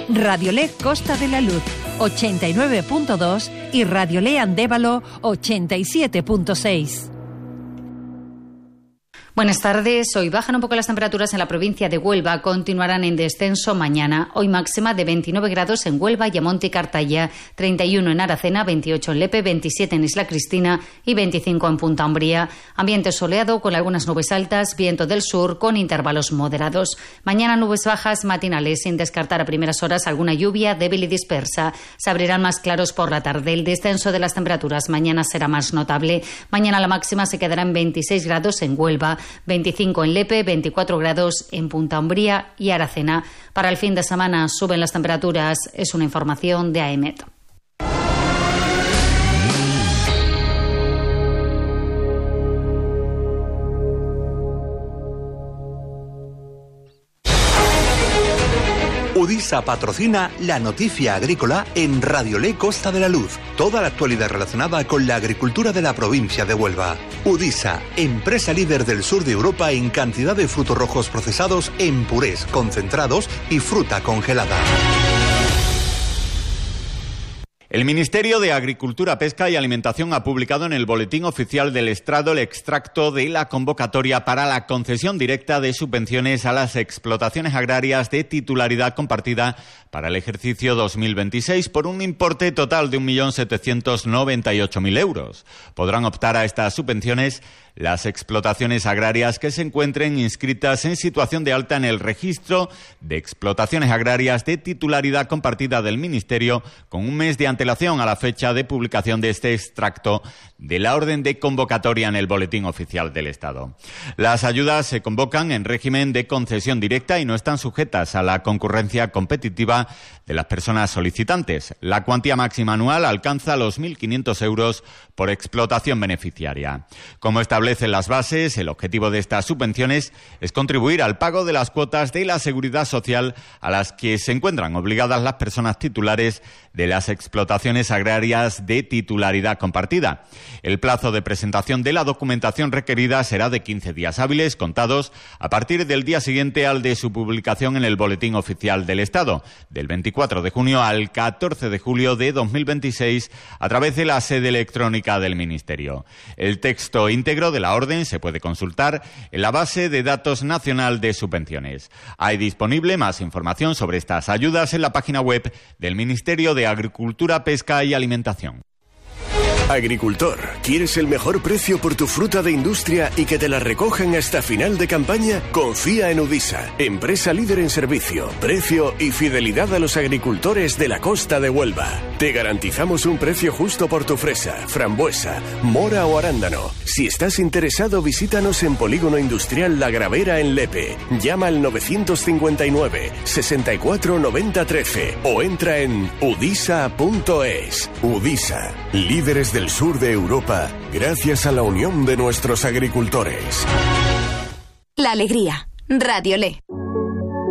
Radiolé Costa de la Luz 89.2 y Radiolé Andévalo 87.6. Buenas tardes. Hoy bajan un poco las temperaturas en la provincia de Huelva. Continuarán en descenso mañana. Hoy máxima de 29 grados en Huelva, Ayamonte y Cartaya, 31 en Aracena, 28 en Lepe, 27 en Isla Cristina y 25 en Punta Umbría. Ambiente soleado con algunas nubes altas, viento del sur con intervalos moderados. Mañana nubes bajas matinales, sin descartar a primeras horas alguna lluvia débil y dispersa. Se abrirán más claros por la tarde. El descenso de las temperaturas mañana será más notable. Mañana la máxima se quedará en 26 grados en Huelva, 25 en Lepe, 24 grados en Punta Umbría y Aracena. Para el fin de semana suben las temperaturas. Es una información de AEMET. Udisa patrocina la noticia agrícola en Radiolé Costa de la Luz. Toda la actualidad relacionada con la agricultura de la provincia de Huelva. Udisa, empresa líder del sur de Europa en cantidad de frutos rojos procesados en purés, concentrados y fruta congelada. El Ministerio de Agricultura, Pesca y Alimentación ha publicado en el Boletín Oficial del Estado el extracto de la convocatoria para la concesión directa de subvenciones a las explotaciones agrarias de titularidad compartida para el ejercicio 2026 por un importe total de 1.798.000 euros. Podrán optar a estas subvenciones las explotaciones agrarias que se encuentren inscritas en situación de alta en el registro de explotaciones agrarias de titularidad compartida del Ministerio con un mes de antelación a la fecha de publicación de este extracto de la orden de convocatoria en el Boletín Oficial del Estado. Las ayudas se convocan en régimen de concesión directa y no están sujetas a la concurrencia competitiva de las personas solicitantes. La cuantía máxima anual alcanza los 1.500 euros por explotación beneficiaria. Como establecen las bases, el objetivo de estas subvenciones es contribuir al pago de las cuotas de la Seguridad Social a las que se encuentran obligadas las personas titulares de las explotaciones agrarias de titularidad compartida. El plazo de presentación de la documentación requerida será de 15 días hábiles contados a partir del día siguiente al de su publicación en el Boletín Oficial del Estado, del 24 de junio al 14 de julio de 2026, a través de la sede electrónica del Ministerio. El texto íntegro de la orden se puede consultar en la base de datos nacional de subvenciones. Hay disponible más información sobre estas ayudas en la página web del Ministerio de Agricultura, Pesca y Alimentación. Agricultor, ¿quieres el mejor precio por tu fruta de industria y que te la recojan hasta final de campaña? Confía en Udisa, empresa líder en servicio, precio y fidelidad a los agricultores de la costa de Huelva. Te garantizamos un precio justo por tu fresa, frambuesa, mora o arándano. Si estás interesado, visítanos en Polígono Industrial La Gravera en Lepe. Llama al 959 64 90 13 o entra en udisa.es. Udisa, líderes del sur de Europa, gracias a la unión de nuestros agricultores. La alegría. Radiolé.